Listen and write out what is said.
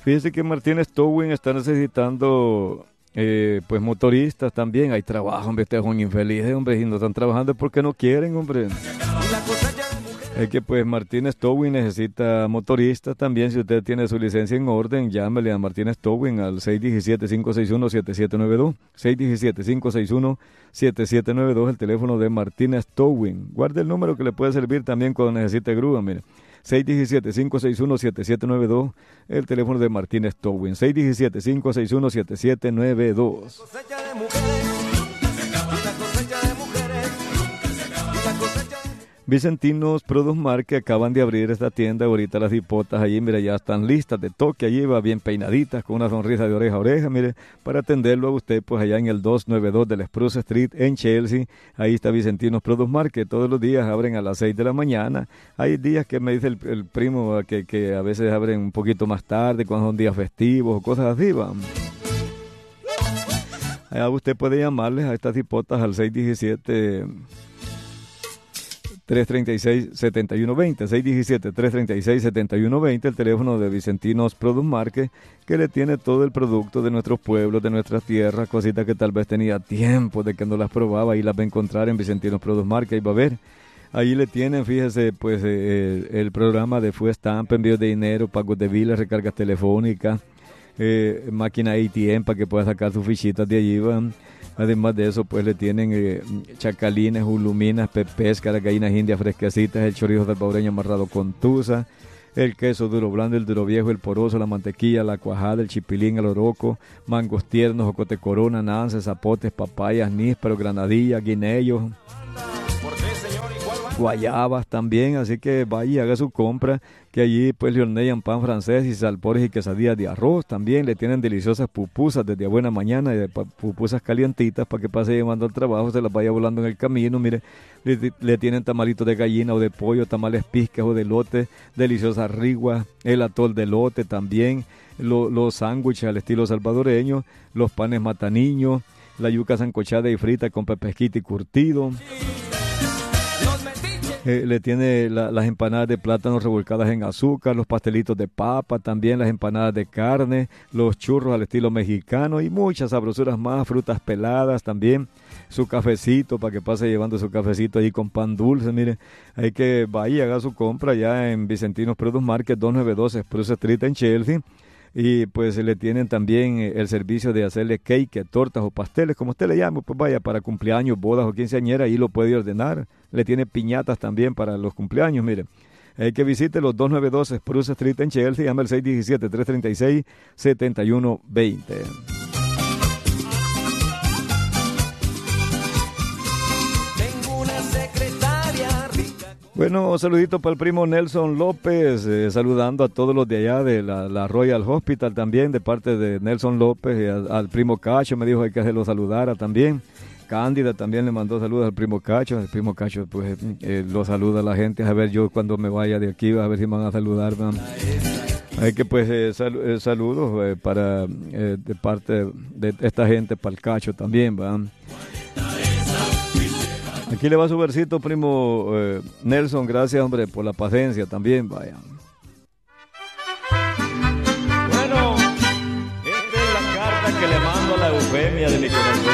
Fíjese que Martínez Towing está necesitando pues motoristas también. Hay trabajo, hombre, ustedes son infelices, hombre, y no están trabajando porque no quieren, hombre. Es que pues Martínez Towing necesita motoristas también. Si usted tiene su licencia en orden, llámele a Martínez Towing al 617-561-7792. 617-561-7792, el teléfono de Martínez Towing. Guarde el número que le puede servir también cuando necesite grúa, mire. 617-561-7792, el teléfono de Martínez Towing. 617-561-7792. Vicentinos Produce Market acaban de abrir esta tienda. Ahorita las hipotas allí, mira, ya están listas de toque. Allí va bien peinaditas, con una sonrisa de oreja a oreja, mire, para atenderlo a usted, pues allá en el 292 de la Spruce Street en Chelsea. Ahí está Vicentinos Produce Market. Todos los días abren a las 6 de la mañana. Hay días que me dice el primo que a veces abren un poquito más tarde, cuando son días festivos o cosas así, va. Allá usted puede llamarles a estas hipotas al 617 336-7120, 617-336-7120, el teléfono de Vicentinos Produce Market, que le tiene todo el producto de nuestros pueblos, de nuestras tierras, cositas que tal vez tenía tiempo de que no las probaba, y las va a encontrar en Vicentinos Produce Market, y va a ver. Ahí le tienen, fíjese, pues el programa de Full Stamp, envíos de dinero, pagos de biles, recargas telefónicas, máquina ATM para que pueda sacar sus fichitas de allí, van. Además de eso, pues le tienen chacalines, uluminas, pepes, gallinas indias fresquecitas, el chorizo salvadoreño amarrado con tusa, el queso duro blando, el duro viejo, el poroso, la mantequilla, la cuajada, el chipilín, el oroco, mangos tiernos, jocote corona, nances, zapotes, papayas, nísperos, granadillas, guineos, guayabas también. Así que vaya y haga su compra, que allí pues le hornean pan francés y salpores y quesadillas de arroz. También le tienen deliciosas pupusas desde a buena mañana, y pupusas calientitas para que pase llevando al trabajo, se las vaya volando en el camino. Mire, le tienen tamalitos de gallina o de pollo, tamales piscas o de elote, deliciosas riguas, el atol de elote también, los sándwiches al estilo salvadoreño, los panes mataniños, la yuca sancochada y frita con pepesquita y curtido. Le tiene las empanadas de plátano revolcadas en azúcar, los pastelitos de papa, también las empanadas de carne, los churros al estilo mexicano y muchas sabrosuras más, frutas peladas también, su cafecito para que pase llevando su cafecito ahí con pan dulce. Mire, hay que vaya y haga su compra ya en Vicentinos Produce Market, 292 Spruce Street en Chelsea. Y pues le tienen también el servicio de hacerle cake, tortas o pasteles, como usted le llame, pues vaya, para cumpleaños, bodas o quinceañera, ahí lo puede ordenar. Le tiene piñatas también para los cumpleaños, mire. Hay que visite los 292 Spruce Street en Chelsea, llama al 617-336-7120. Bueno, saludito para el primo Nelson López, saludando a todos los de allá de la Royal Hospital también, de parte de Nelson López, y al primo Cacho, me dijo que se lo saludara también. Cándida también le mandó saludos al primo Cacho. El primo Cacho pues lo saluda a la gente. A ver, yo cuando me vaya de aquí, a ver si me van a saludar, man. Hay que pues saludos para de parte de esta gente, para el Cacho también, van. Aquí le va su versito, primo Nelson. Gracias, hombre, por la paciencia también, vaya. Bueno, esta es la carta que le mando a la Eufemia de mi corazón.